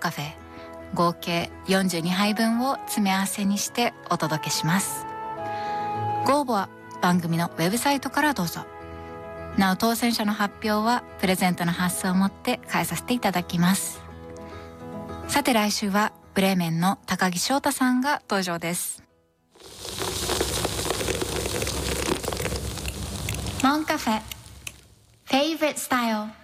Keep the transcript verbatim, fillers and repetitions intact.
カフェ合計よんじゅうにはいぶんを詰め合わせにしてお届けします。ご応募は番組のウェブサイトからどうぞ。なお当選者の発表はプレゼントの発送をもって返させていただきます。さて来週はブレーメンの高木翔太さんが登場です。モンカフェ Favorite Style